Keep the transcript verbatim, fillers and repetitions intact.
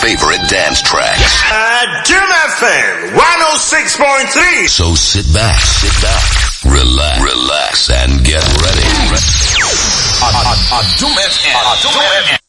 favorite dance tracks. Uh, Doom F M one oh six point three. So sit back, sit back, relax, relax, and get ready. Doom F M.